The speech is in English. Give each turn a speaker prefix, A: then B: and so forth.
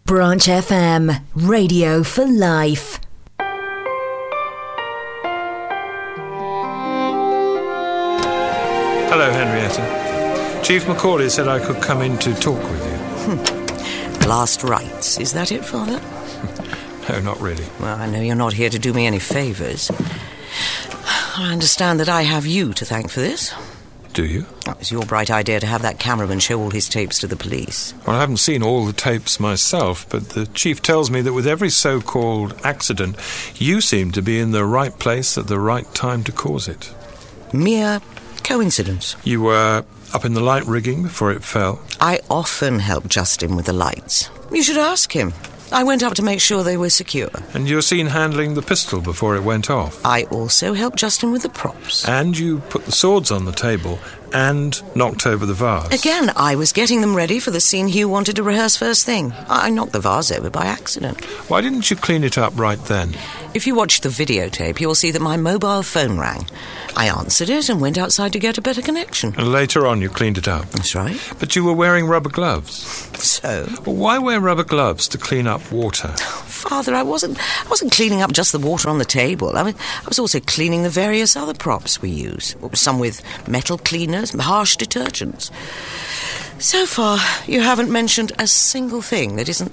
A: Branch FM, radio for life.
B: Hello, Henrietta. Chief Macaulay said I could come in to talk with you.
C: Last rites, is that it, Father?
B: No, not really.
C: Well, I know you're not here to do me any favours. I understand that I have you to thank for this.
B: Do you?
C: It was your bright idea to have that cameraman show all his tapes to the police.
B: Well, I haven't seen all the tapes myself, but the chief tells me that with every so-called accident, you seem to be in the right place at the right time to cause it.
C: Mere coincidence.
B: You were up in the light rigging before it fell.
C: I often help Justin with the lights. You should ask him. I went up to make sure they were secure.
B: And you were seen handling the pistol before it went off.
C: I also helped Justin with the props.
B: And you put the swords on the table and knocked over the vase.
C: Again, I was getting them ready for the scene Hugh wanted to rehearse first thing. I knocked the vase over by accident.
B: Why didn't you clean it up right then?
C: If you watch the videotape, you'll see that my mobile phone rang. I answered it and went outside to get a better connection.
B: And later on you cleaned it up.
C: That's right.
B: But you were wearing rubber gloves.
C: So?
B: Well, why wear rubber gloves to clean up water?
C: Father, I wasn't cleaning up just the water on the table. I was also cleaning the various other props we use. Some with metal cleaners, harsh detergents. So far, you haven't mentioned a single thing that isn't